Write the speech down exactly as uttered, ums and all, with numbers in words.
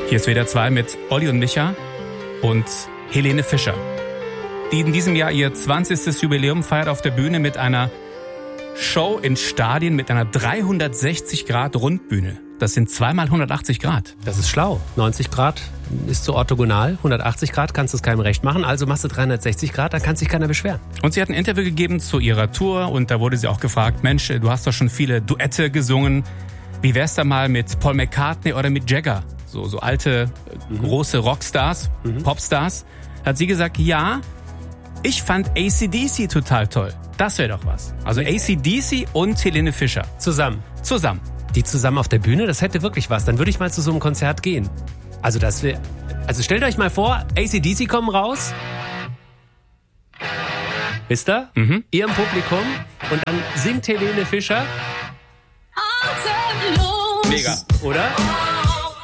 Hier ist W D R zwei mit Olli und Micha und Helene Fischer, die in diesem Jahr ihr zwanzigstes Jubiläum feiert auf der Bühne mit einer Show in Stadien mit einer dreihundertsechzig Grad Rundbühne. Das sind zweimal hundertachtzig Grad. Das ist schlau. neunzig Grad ist zu orthogonal. hundertachtzig Grad kannst du es keinem recht machen. Also machst du dreihundertsechzig Grad, dann kann sich keiner beschweren. Und sie hat ein Interview gegeben zu ihrer Tour und da wurde sie auch gefragt, Mensch, du hast doch schon viele Duette gesungen. Wie wär's da mal mit Paul McCartney oder mit Jagger? So, so alte, mhm. große Rockstars, mhm. Popstars. Da hat sie gesagt, ja, ich fand A C D C total toll. Das wäre doch was. Also A C D C und Helene Fischer. Zusammen. Zusammen. Die zusammen auf der Bühne, das hätte wirklich was. Dann würde ich mal zu so einem Konzert gehen. Also das wäre... Also stellt euch mal vor, A C D C kommen raus. Wisst ihr? Mhm. Ihr im Publikum. Und dann singt Helene Fischer. Mega. Oder?